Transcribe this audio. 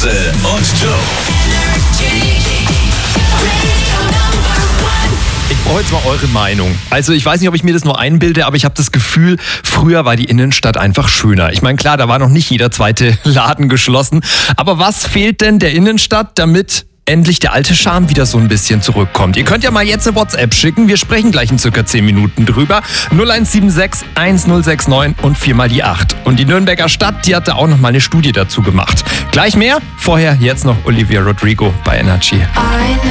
Matze und Joe. Ich brauche jetzt mal eure Meinung. Also ich weiß nicht, ob ich mir das nur einbilde, aber ich habe das Gefühl, früher war die Innenstadt einfach schöner. Ich meine, klar, da war noch nicht jeder zweite Laden geschlossen. Aber was fehlt denn der Innenstadt, damit endlich der alte Charme wieder so ein bisschen zurückkommt? Ihr könnt ja mal jetzt eine WhatsApp schicken. Wir sprechen gleich in circa 10 Minuten drüber. 0176 1069 und 4 mal die 8. Und die Nürnberger Stadt, die hatte auch noch mal eine Studie dazu gemacht. Gleich mehr. Vorher jetzt noch Olivia Rodrigo bei Energy. I know